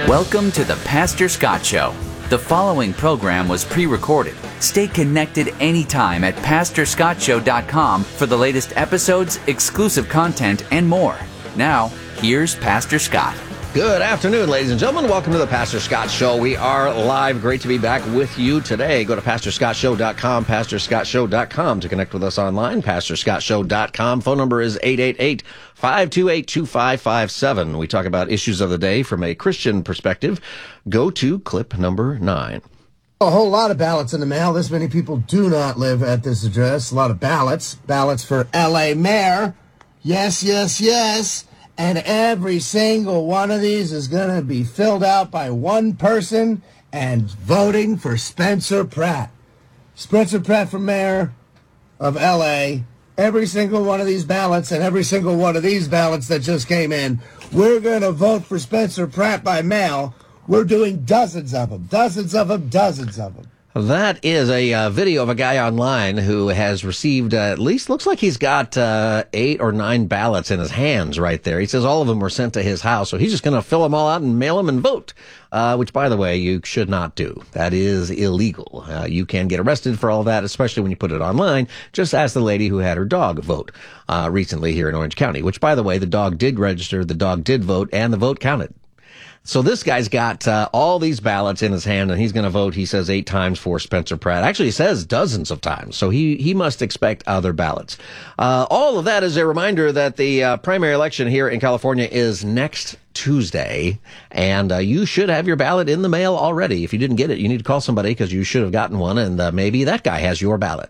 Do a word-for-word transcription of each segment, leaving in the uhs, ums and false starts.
Welcome to the Pastor Scott Show. The following program was pre-recorded. Stay connected anytime at pastor scott show dot com for the latest episodes, exclusive content, and more. Now, here's Pastor Scott. Good afternoon, ladies and gentlemen. Welcome to the Pastor Scott Show. We are live. Great to be back with you today. Go to pastor scott show dot com, pastor scott show dot com to connect with us online, pastor scott show dot com. Phone number is eight eight eight, five two eight, two five five seven. We talk about issues of the day from a Christian perspective. Go to clip number nine. A whole lot of ballots in the mail. This many people do not live at this address. A lot of ballots. Ballots for L A mayor. Yes, yes, yes. And every single one of these is going to be filled out by one person and voting for Spencer Pratt. Spencer Pratt for mayor of L A. Every single one of these ballots and every single one of these ballots that just came in, we're going to vote for Spencer Pratt by mail. We're doing dozens of them, dozens of them, dozens of them. That is a uh, video of a guy online who has received, uh, at least looks like he's got uh, eight or nine ballots in his hands right there. He says all of them were sent to his house, so he's just going to fill them all out and mail them and vote, uh, which, by the way, you should not do. That is illegal. Uh, you can get arrested for all that, especially when you put it online. Just ask the lady who had her dog vote uh, recently here in Orange County, which, by the way, the dog did register, the dog did vote, and the vote counted. So this guy's got uh, all these ballots in his hand, and he's going to vote, he says, eight times for Spencer Pratt. Actually, he says dozens of times, so he, he must expect other ballots. Uh, all of that is a reminder that the uh, primary election here in California is next Tuesday, and uh, you should have your ballot in the mail already. If you didn't get it, you need to call somebody because you should have gotten one, and uh, maybe that guy has your ballot.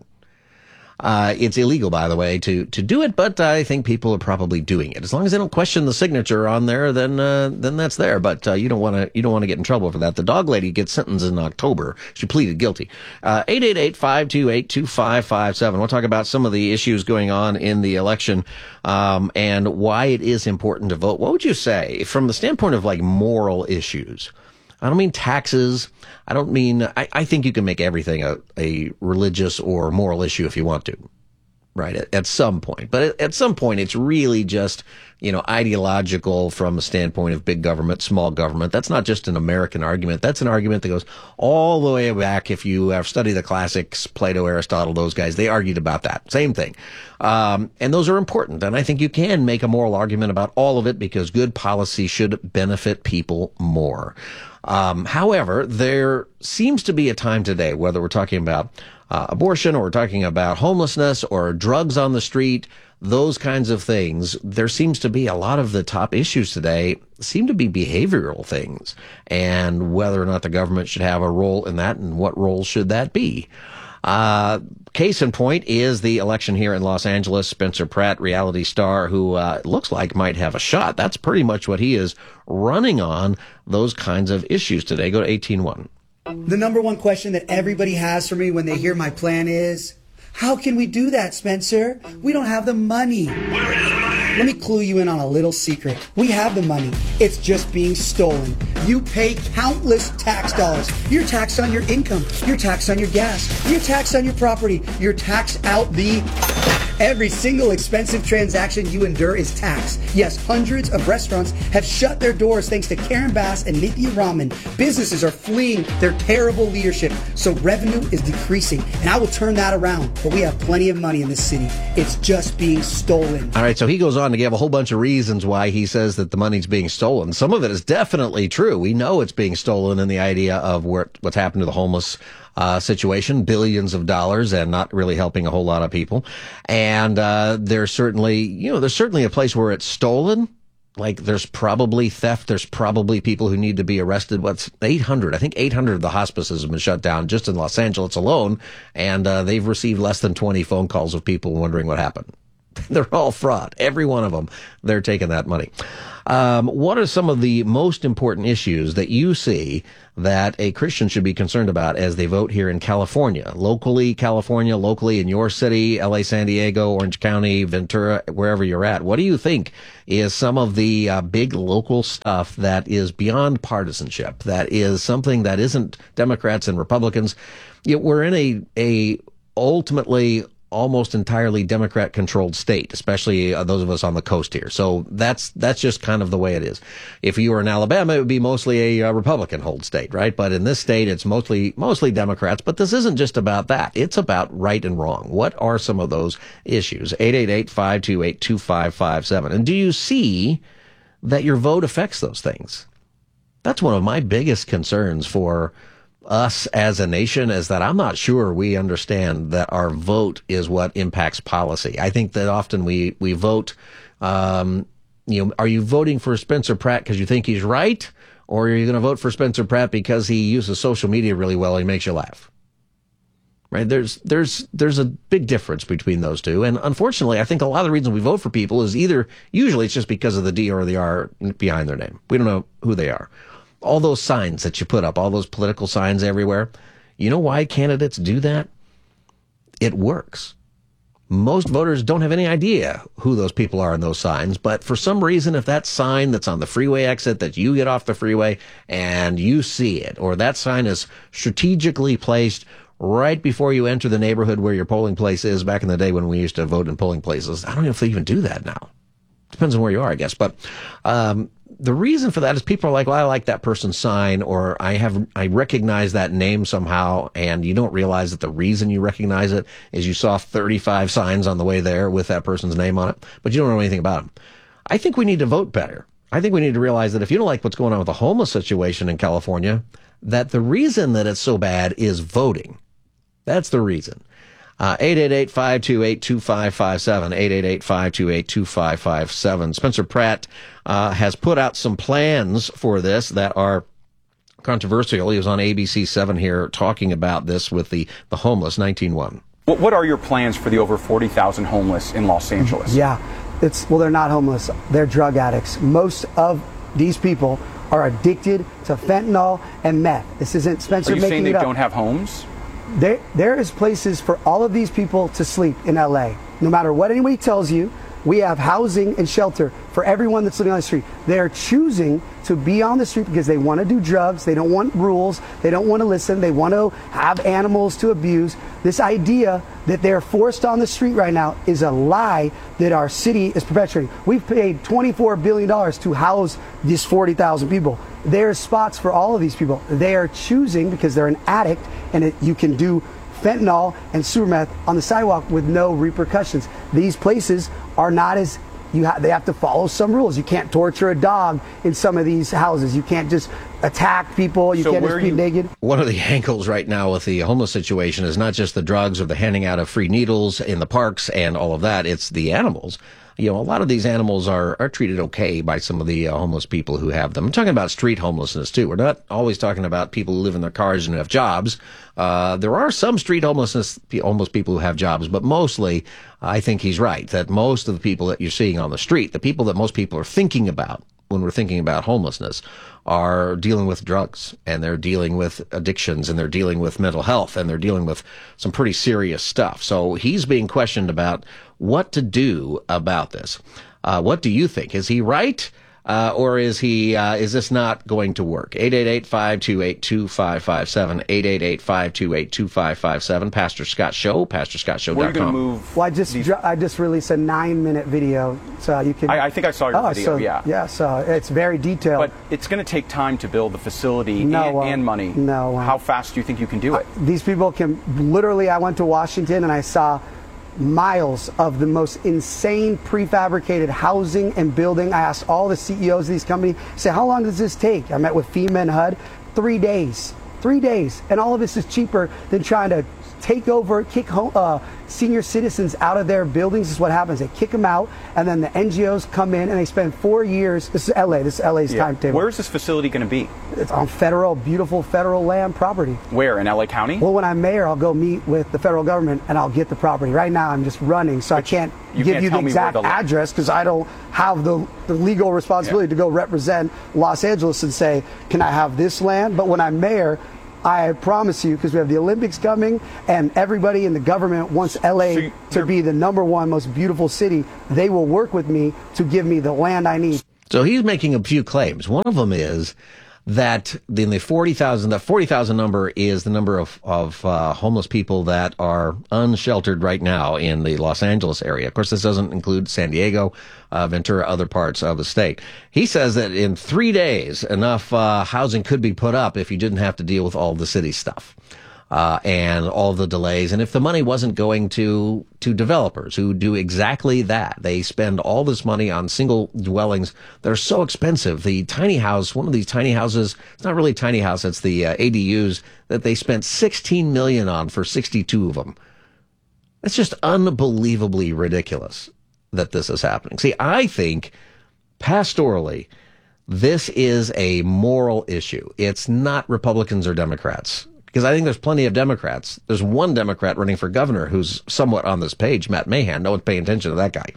Uh, it's illegal, by the way, to, to do it, but I think people are probably doing it. As long as they don't question the signature on there, then, uh, then that's there. But, uh, you don't want to, you don't want to get in trouble for that. The dog lady gets sentenced in October. She pleaded guilty. Uh, eight eight eight, five two eight, two five five seven. We'll talk about some of the issues going on in the election, um, and why it is important to vote. What would you say from the standpoint of like moral issues? I don't mean taxes. I don't mean, I, I think you can make everything a, a religious or moral issue if you want to, right? At, at some point. But at, at some point, it's really just, you know, ideological from a standpoint of big government, small government. That's not just an American argument. That's an argument that goes all the way back. If you have studied the classics, Plato, Aristotle, those guys, they argued about that. Same thing. Um, and those are important. And I think you can make a moral argument about all of it because good policy should benefit people more. Um, however, there seems to be a time today, whether we're talking about uh, abortion or we're talking about homelessness or drugs on the street, those kinds of things, there seems to be a lot of the top issues today seem to be behavioral things, and whether or not the government should have a role in that and what role should that be. Uh, case in point is the election here in Los Angeles. Spencer Pratt, reality star, who uh, looks like might have a shot. That's pretty much what he is running on, those kinds of issues today. Go to eighteen one. The number one question that everybody has for me when they hear my plan is, how can we do that, Spencer? We don't have the money. Where is the money? Let me clue you in on a little secret. We have the money. It's just being stolen. You pay countless tax dollars. You're taxed on your income. You're taxed on your gas. You're taxed on your property. You're taxed out the... Every single expensive transaction you endure is taxed. Yes, hundreds of restaurants have shut their doors thanks to Karen Bass and Nithya Raman. Businesses are fleeing their terrible leadership, so revenue is decreasing. And I will turn that around, but we have plenty of money in this city. It's just being stolen. All right, so he goes on to give a whole bunch of reasons why he says that the money's being stolen. Some of it is definitely true. We know it's being stolen in the idea of where, what's happened to the homeless Uh, situation, billions of dollars, and not really helping a whole lot of people. And uh, there's certainly, you know, there's certainly a place where it's stolen. Like there's probably theft. There's probably people who need to be arrested. What's eight hundred? I think eight hundred of the hospices have been shut down just in Los Angeles alone, and uh, they've received less than twenty phone calls of people wondering what happened. They're all fraud. Every one of them. They're taking that money. Um, what are some of the most important issues that you see that a Christian should be concerned about as they vote here in California? Locally, California, locally in your city, L A, San Diego, Orange County, Ventura, wherever you're at. What do you think is some of the uh, big local stuff that is beyond partisanship, that is something that isn't Democrats and Republicans? You know, we're in a, a ultimately almost entirely Democrat-controlled state, especially uh, those of us on the coast here. So that's that's just kind of the way it is. If you were in Alabama, it would be mostly a uh, Republican-held state, right? But in this state, it's mostly mostly Democrats. But this isn't just about that. It's about right and wrong. What are some of those issues? eight eight eight, five two eight, two five five seven. And do you see that your vote affects those things? That's one of my biggest concerns for us as a nation, is that I'm not sure we understand that our vote is what impacts policy. I think that often we, we vote, um, you know, are you voting for Spencer Pratt because you think he's right? Or are you going to vote for Spencer Pratt because he uses social media really well and he makes you laugh? Right? There's, there's, there's a big difference between those two. And unfortunately, I think a lot of the reason we vote for people is either, usually it's just because of the D or the R behind their name. We don't know who they are. All those signs that you put up, all those political signs everywhere. You know why candidates do that? It works. Most voters don't have any idea who those people are on those signs, but for some reason, if that sign that's on the freeway exit that you get off the freeway and you see it, or that sign is strategically placed right before you enter the neighborhood where your polling place is, back in the day when we used to vote in polling places. I don't know if they even do that now. Depends on where you are, I guess. But um the reason for that is people are like, well, I like that person's sign, or I have, I recognize that name somehow, and you don't realize that the reason you recognize it is you saw thirty-five signs on the way there with that person's name on it, but you don't know anything about them. I think we need to vote better. I think we need to realize that if you don't like what's going on with the homeless situation in California, that the reason that it's so bad is voting. That's the reason. Uh, eight eight eight, five two eight, two five five seven, eight eight eight, five two eight, two five five seven. Spencer Pratt uh, has put out some plans for this that are controversial. He was on A B C seven here talking about this with the, the homeless, nineteen one. What, what are your plans for the over forty thousand homeless in Los Angeles? Yeah, it's, well, they're not homeless. They're drug addicts. Most of these people are addicted to fentanyl and meth. This isn't Spencer making it up. Are you saying they don't have homes? There, there is places for all of these people to sleep in L A. No matter what anybody tells you, we have housing and shelter for everyone that's living on the street. They're choosing to be on the street because they want to do drugs. They don't want rules. They don't want to listen. They want to have animals to abuse. This idea that they're forced on the street right now is a lie that our city is perpetuating. We've paid twenty-four billion dollars to house these forty thousand people. There's spots for all of these people. They are choosing because they're an addict, and it, you can do fentanyl and sewer meth on the sidewalk with no repercussions. These places are not as, you ha- they have to follow some rules. You can't torture a dog in some of these houses. You can't just attack people. You so can't just be you- naked. One of the angles right now with the homeless situation is not just the drugs or the handing out of free needles in the parks and all of that. It's the animals. You know, a lot of these animals are, are treated okay by some of the uh, homeless people who have them. I'm talking about street homelessness, too. We're not always talking about people who live in their cars and who have jobs. Uh, there are some street homelessness, homeless people who have jobs, but mostly, I think he's right, that most of the people that you're seeing on the street, the people that most people are thinking about when we're thinking about homelessness, are dealing with drugs, and they're dealing with addictions, and they're dealing with mental health, and they're dealing with some pretty serious stuff. So he's being questioned about what to do about this. Uh, what do you think? Is he right? Uh, or is he, uh, is this not going to work? eight eight eight, five two eight, two five five seven, eight eight eight, five two eight, two five five seven. Pastor Scott Show, pastor scott show dot com. Where are you going to move? Well, I just, these- dr- I just released a nine minute video, so you can. I, I think I saw your oh, video, so, yeah. Yeah, so it's very detailed. But it's going to take time to build the facility No, and, uh, and money. no, uh, How fast do you think you can do it? These people can, literally, I went to Washington and I saw miles of the most insane prefabricated housing and building. I asked all the C E Os of these companies, I said, how long does this take? I met with FEMA and H U D, three days, three days. And all of this is cheaper than trying to take over, kick home, uh, senior citizens out of their buildings. This is what happens. They kick them out, and then the N G Os come in, and they spend four years. This is L A. This is L A's Yeah. timetable. Where is this facility going to be? It's on federal, beautiful federal land property. Where, in L A County? Well, when I'm mayor, I'll go meet with the federal government, and I'll get the property. Right now, I'm just running, so I can't you give can't you the tell me where exact the- address because I don't have the, the legal responsibility Yeah. to go represent Los Angeles and say, can I have this land? But when I'm mayor, I promise you, because we have the Olympics coming, and everybody in the government wants L A So you- to be the number one most beautiful city, they will work with me to give me the land I need. So he's making a few claims. One of them is that in the forty thousand, the forty thousand number is the number of, of uh, homeless people that are unsheltered right now in the Los Angeles area. Of course, this doesn't include San Diego, uh, Ventura, other parts of the state. He says that in three days, enough uh, housing could be put up if you didn't have to deal with all the city stuff. Uh, and all the delays. And if the money wasn't going to, to developers who do exactly that, they spend all this money on single dwellings that are so expensive. The tiny house, one of these tiny houses, it's not really a tiny house, it's the uh, A D Us that they spent sixteen million dollars on for sixty-two of them. It's just unbelievably ridiculous that this is happening. See, I think pastorally, this is a moral issue. It's not Republicans or Democrats. Because I think there's plenty of Democrats. There's one Democrat running for governor who's somewhat on this page, Matt Mahan. No one's paying attention to that guy.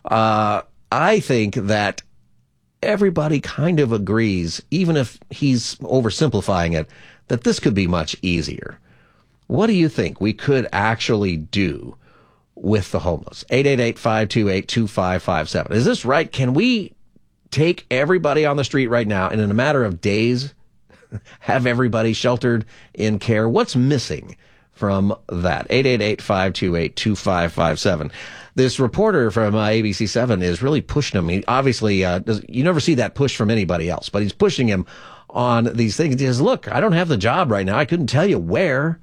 Uh, I think that everybody kind of agrees, even if he's oversimplifying it, that this could be much easier. What do you think we could actually do with the homeless? eight eight eight, five two eight, two five five seven. Is this right? Can we take everybody on the street right now and in a matter of days have everybody sheltered in care? What's missing from that? eight eight eight, five two eight, two five five seven. This reporter from uh, A B C seven is really pushing him. He obviously, uh, does, you never see that push from anybody else, but he's pushing him on these things. He says, look, I don't have the job right now. I couldn't tell you where,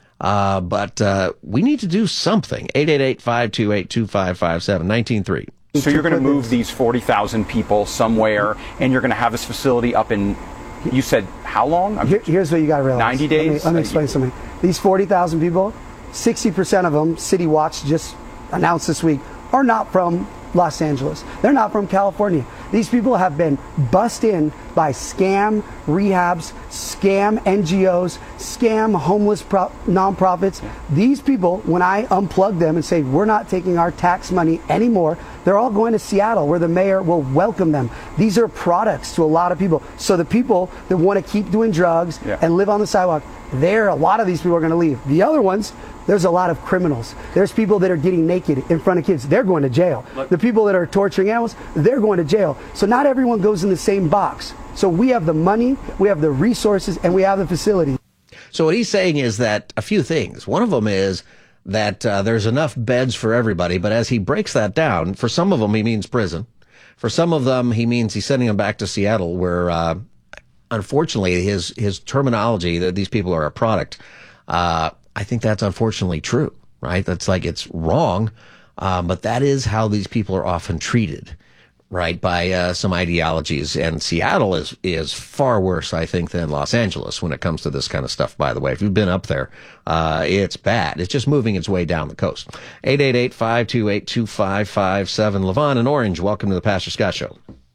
uh, but uh, we need to do something. eight eight eight, five two eight, two five five seven, nineteen three. So you're going to move these forty thousand people somewhere, and you're going to have this facility up in, you said, how long? Here, here's what you got to realize. ninety days? Let me, let me explain something. These forty thousand people, sixty percent of them, City Watch just announced this week, are not from Los Angeles. They're not from California. These people have been bussed in by scam rehabs, scam N G Os, scam homeless pro- nonprofits. These people, when I unplug them and say, we're not taking our tax money anymore, they're all going to Seattle where the mayor will welcome them. These are products to a lot of people. So the people that want to keep doing drugs yeah. and live on the sidewalk, there, a lot of these people are going to leave. The other ones, there's a lot of criminals. There's people that are getting naked in front of kids. They're going to jail. The people that are torturing animals, they're going to jail. So not everyone goes in the same box. So we have the money, we have the resources, and we have the facility. So what he's saying is that a few things. One of them is that uh, there's enough beds for everybody, but as he breaks that down, for some of them he means prison. For some of them he means he's sending them back to Seattle where, uh, unfortunately, his, his terminology that these people are a product, uh, I think that's unfortunately true, right? That's like, it's wrong, um, but that is how these people are often treated, right, by uh, some ideologies. And Seattle is is far worse, I think, than Los Angeles when it comes to this kind of stuff, by the way. If you've been up there, uh, it's bad. It's just moving its way down the coast. eight eight eight, five two eight, two five five seven. Levon in Orange, welcome to the Pastor Scott Show.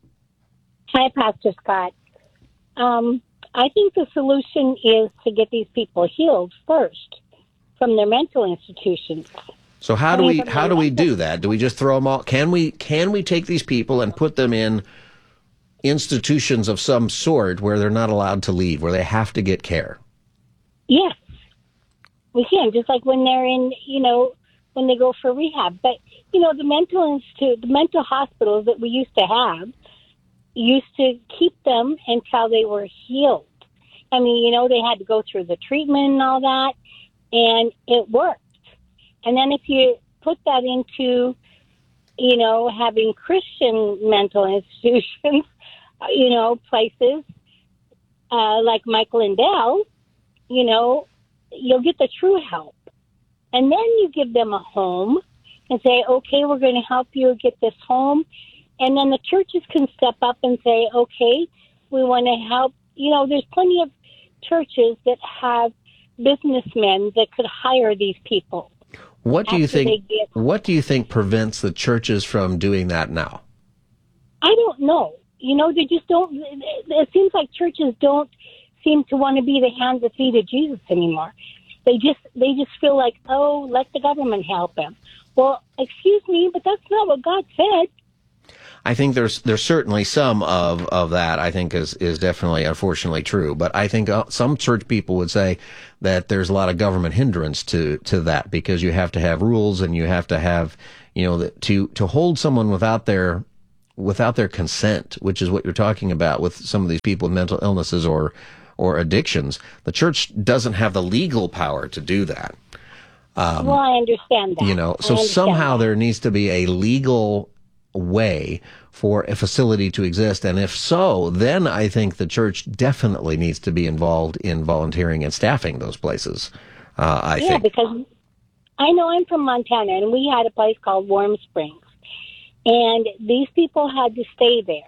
Hi, Pastor Scott. Um, I think the solution is to get these people healed first from their mental institutions. So how do we how do we do that? Do we just throw them all? Can we can we take these people and put them in institutions of some sort where they're not allowed to leave, where they have to get care? Yes, we can. Just like when they're in, you know, when they go for rehab. But you know, the mental institute, the mental hospitals that we used to have, used to keep them until they were healed. I mean, you know, they had to go through the treatment and all that, and it worked. And then if you put that into, you know, having Christian mental institutions, you know, places uh, like Michael Lindell, you know, you'll get the true help. And then you give them a home and say, okay, we're going to help you get this home. And then the churches can step up and say, okay, we want to help. You know, there's plenty of churches that have businessmen that could hire these people. What do you think? What do you think prevents the churches from doing that now? I don't know. You know, they just don't. It seems like churches don't seem to want to be the hands and feet of Jesus anymore. They just they just feel like, oh, let the government help them. Well, excuse me, but that's not what God said. I think there's there's certainly some of, of that I think is, is definitely unfortunately true. But I think uh, some church people would say that there's a lot of government hindrance to, to that because you have to have rules and you have to have, you know, the, to, to hold someone without their without their consent, which is what you're talking about with some of these people with mental illnesses or or addictions. The church doesn't have the legal power to do that. Um, well, I understand that. You know, I so understand somehow that. there needs to be a legal way for a facility to exist. And if so, then I think the church definitely needs to be involved in volunteering and staffing those places. Uh, I yeah, think. because I know I'm from Montana, and we had a place called Warm Springs. And these people had to stay there.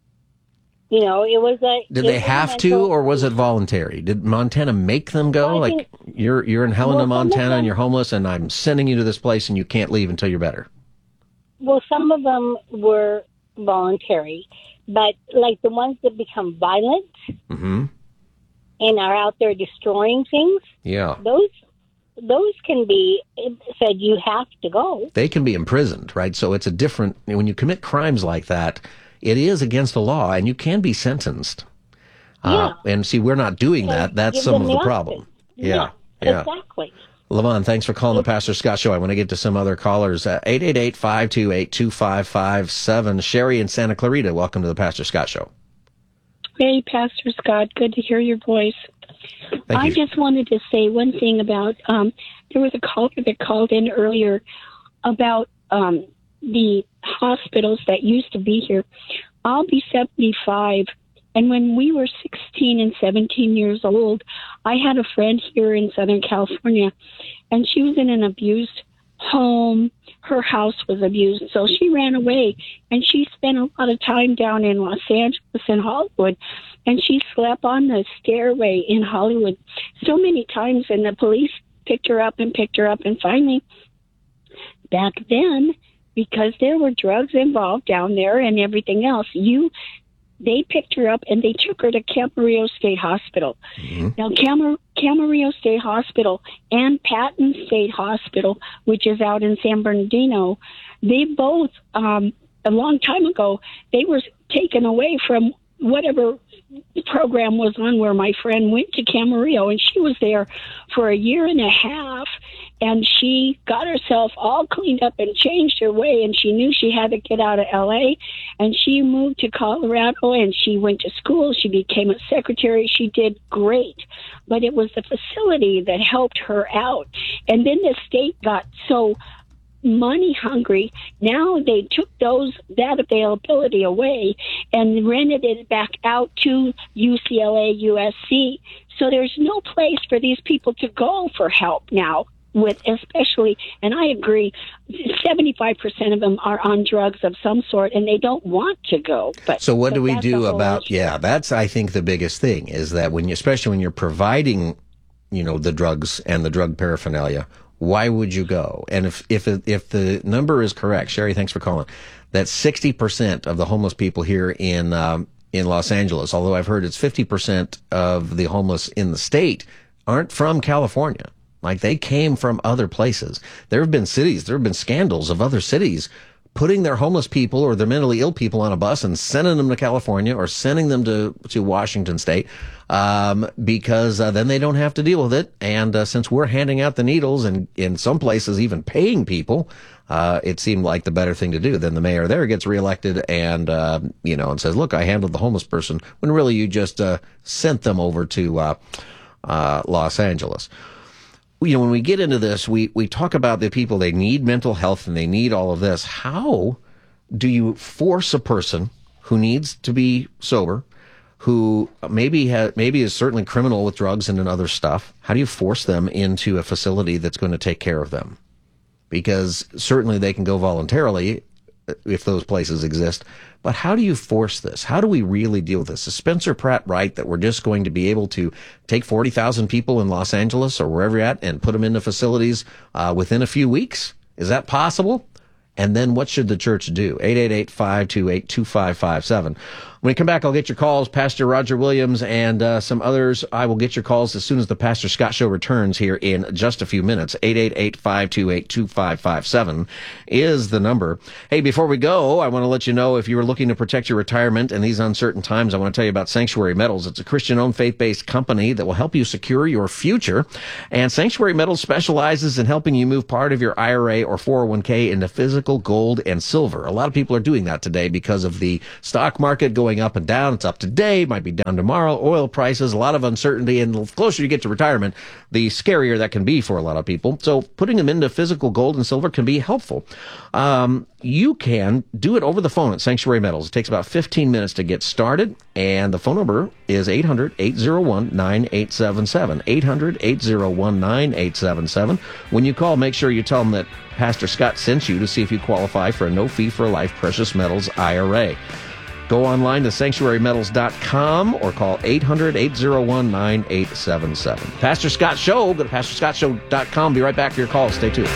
You know, it was a... Did it they was a have to, mental- or was it voluntary? Did Montana make them go? Well, I like, think- you're you're in Helena, Well, some of Montana, them- and you're homeless, and I'm sending you to this place, and you can't leave until you're better. Well, some of them were voluntary, but like the ones that become violent Mm-hmm. and are out there destroying things, Yeah. those those can be said you have to go. They can be imprisoned, right? So it's a different, when you commit crimes like that, it is against the law, and you can be sentenced. Uh, and see, we're not doing that. That's Give some them of the the option. problem. Yeah. Yeah. Exactly. Levon, thanks for calling the Pastor Scott Show. I want to get to some other callers. Uh, eight eight eight, five two eight, two five five seven. Sherry in Santa Clarita, welcome to the Pastor Scott Show. Hey, Pastor Scott, good to hear your voice. Thank I you. just wanted to say one thing about, um, there was a caller that called in earlier about um, the hospitals that used to be here. I'll be seventy-five, and when we were sixteen and seventeen years old, I had a friend here in Southern California, and she was in an abused home. Her house was abused, so she ran away, and she spent a lot of time down in Los Angeles and Hollywood, and she slept on the stairway in Hollywood so many times, and the police picked her up and picked her up, and finally, back then, because there were drugs involved down there and everything else, you they picked her up and they took her to Camarillo State Hospital. Mm-hmm. Now, Camar- Camarillo State Hospital and Patton State Hospital, which is out in San Bernardino, they both, um, a long time ago, they were taken away from whatever program was on where my friend went to Camarillo, and she was there for a year and a half, and she got herself all cleaned up and changed her way, and she knew she had to get out of L A, and she moved to Colorado, and she went to school. She became a secretary. She did great, but it was the facility that helped her out. And then the state got so money hungry. Now they took those that availability away and rented it back out to U C L A, U S C. So there's no place for these people to go for help now. With especially, and I agree, seventy-five percent of them are on drugs of some sort, and they don't want to go. But So what but do we that's a do whole about, issue. yeah, that's, I think, the biggest thing is that when you, especially when you're providing, you know, the drugs and the drug paraphernalia, why would you go? And if, if, if the number is correct, Sherry, thanks for calling, that sixty percent of the homeless people here in, um, in Los Angeles, although I've heard it's fifty percent of the homeless in the state, aren't from California. Like, they came from other places. There have been cities, there have been scandals of other cities putting their homeless people or their mentally ill people on a bus and sending them to California or sending them to, to Washington State, um, because uh, then they don't have to deal with it. And uh, since we're handing out the needles and in some places even paying people, uh, it seemed like the better thing to do. Then the mayor there gets reelected and, uh, you know, and says, look, I handled the homeless person, when really you just uh, sent them over to uh, uh, Los Angeles. You know, when we get into this, we, we talk about the people, they need mental health and they need all of this. How do you force a person who needs to be sober, who maybe ha- maybe is certainly criminal with drugs and other stuff, how do you force them into a facility that's going to take care of them? Because certainly they can go voluntarily if those places exist. But how do you force this? How do we really deal with this? Is Spencer Pratt right that we're just going to be able to take forty thousand people in Los Angeles or wherever you're at and put them into facilities uh, within a few weeks? Is that possible? And then what should the church do? eight eight eight, five two eight, two five five seven. I'm When we come back, I'll get your calls. Pastor Roger Williams and uh, some others. I will get your calls as soon as the Pastor Scott Show returns here in just a few minutes. eight eight eight, five two eight, two five five seven is the number. Hey, before we go, I want to let you know if you are looking to protect your retirement in these uncertain times, I want to tell you about Sanctuary Metals. It's a Christian-owned, faith-based company that will help you secure your future. And Sanctuary Metals specializes in helping you move part of your I R A or four oh one k into physical gold and silver. A lot of people are doing that today because of the stock market going up and down. It's up today, might be down tomorrow. Oil prices, a lot of uncertainty, and the closer you get to retirement, the scarier that can be for a lot of people. So putting them into physical gold and silver can be helpful. Um, you can do it over the phone at Sanctuary Metals. It takes about fifteen minutes to get started, and the phone number is eight hundred, eight oh one, nine eight seven seven. eight hundred, eight oh one, nine eight seven seven. When you call, make sure you tell them that Pastor Scott sent you to see if you qualify for a no-fee-for-life precious metals I R A. Go online to sanctuary metals dot com or call eight hundred, eight oh one, nine eight seven seven. Pastor Scott Show. Go to pastor scott show dot com. Be right back for your calls. Stay tuned.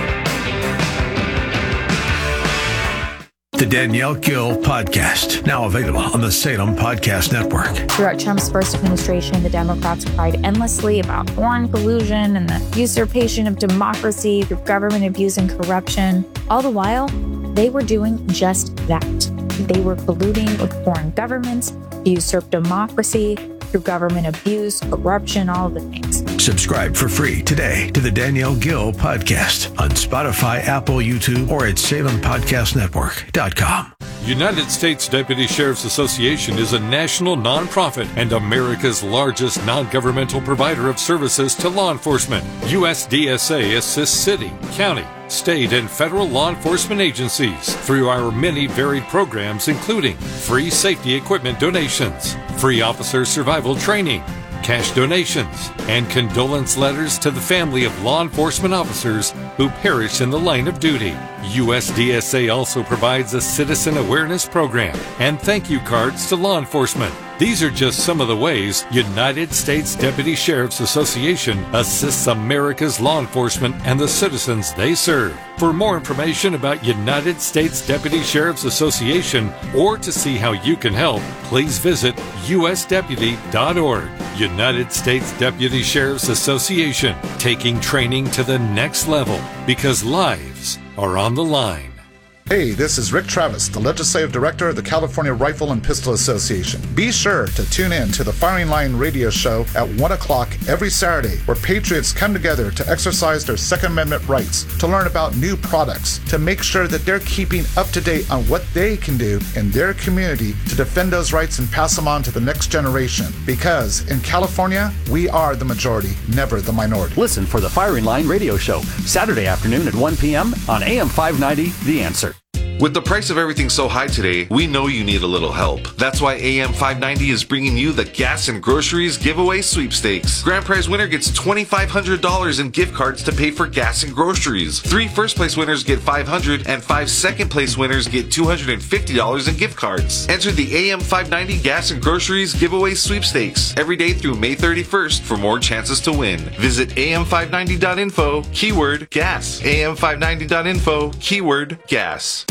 The Danielle Gill Podcast, now available on the Salem Podcast Network. Throughout Trump's first administration, the Democrats cried endlessly about foreign collusion and the usurpation of democracy through government abuse and corruption. All the while, they were doing just that. They were colluding with foreign governments to usurp democracy through government abuse, corruption, all of the things. Subscribe for free today to the Danielle Gill Podcast on Spotify, Apple, YouTube, or at salem podcast network dot com. United States Deputy Sheriff's Association is a national nonprofit and America's largest non-governmental provider of services to law enforcement. U S D S A assists city, county, state, and federal law enforcement agencies through our many varied programs, including free safety equipment donations, free officer survival training, cash donations, and condolence letters to the family of law enforcement officers who perished in the line of duty. U S D S A also provides a citizen awareness program and thank you cards to law enforcement. These are just some of the ways United States Deputy Sheriff's Association assists America's law enforcement and the citizens they serve. For more information about United States Deputy Sheriff's Association or to see how you can help, please visit u s deputy dot org. United States Deputy Sheriff's Association, taking training to the next level because lives are on the line. Hey, this is Rick Travis, the Legislative Director of the California Rifle and Pistol Association. Be sure to tune in to the Firing Line radio show at one o'clock every Saturday, where patriots come together to exercise their Second Amendment rights, to learn about new products, to make sure that they're keeping up to date on what they can do in their community to defend those rights and pass them on to the next generation. Because in California, we are the majority, never the minority. Listen for the Firing Line radio show, Saturday afternoon at one p.m. on A M five ninety, The Answer. With the price of everything so high today, we know you need a little help. That's why A M five ninety is bringing you the Gas and Groceries Giveaway Sweepstakes. Grand prize winner gets twenty-five hundred dollars in gift cards to pay for gas and groceries. Three first place winners get five hundred dollars and five second place winners get two hundred fifty dollars in gift cards. Enter the A M five ninety Gas and Groceries Giveaway Sweepstakes every day through May thirty-first for more chances to win. Visit A M five ninety dot info, keyword gas. A M five ninety dot info, keyword gas.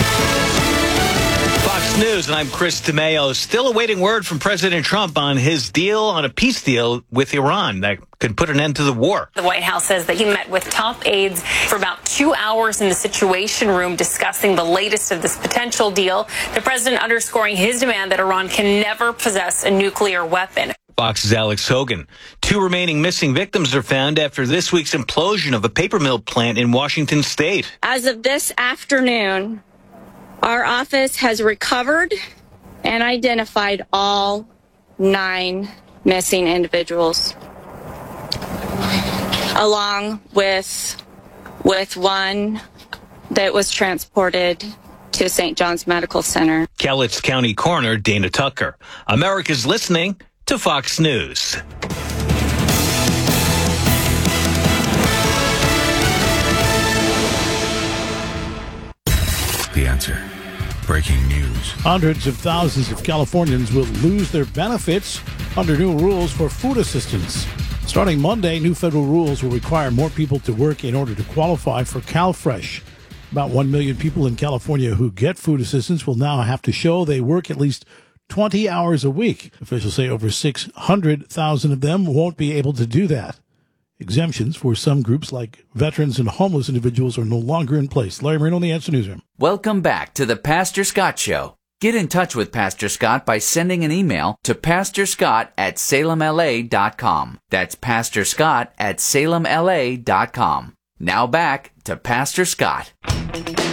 Fox News, and I'm Chris DeMeo. Still awaiting word from President Trump on his deal on a peace deal with Iran that could put an end to the war. The White House says that he met with top aides for about two hours in the Situation Room discussing the latest of this potential deal. The president underscoring his demand that Iran can never possess a nuclear weapon. Fox's Alex Hogan. Two remaining missing victims are found after this week's implosion of a paper mill plant in Washington state. As of this afternoon, our office has recovered and identified all nine missing individuals, along with with one that was transported to Saint John's Medical Center. Cowlitz County Coroner Dana Tucker. America's listening to Fox News. The Answer. Breaking news. Hundreds of thousands of Californians will lose their benefits under new rules for food assistance. Starting Monday, new federal rules will require more people to work in order to qualify for CalFresh. About one million people in California who get food assistance will now have to show they work at least twenty hours a week. Officials say over six hundred thousand of them won't be able to do that. Exemptions for some groups like veterans and homeless individuals are no longer in place. Larry Marino, The Answer Newsroom. Welcome back to the Pastor Scott Show. Get in touch with Pastor Scott by sending an email to pastor scott at salem l a dot com. That's pastor scott at salem l a dot com. Now back to Pastor Scott.